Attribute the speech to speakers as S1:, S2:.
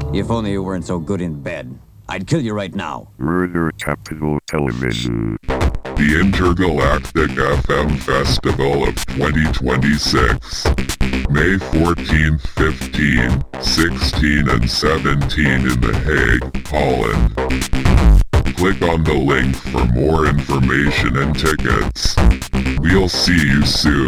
S1: If only you weren't so good in bed. I'd kill you right now.
S2: Murder Capital Television.
S3: The Intergalactic FM Festival of 2026. May 14th, 15, 16, and 17 in The Hague, Holland. Click on the link for more information and tickets. We'll see you soon.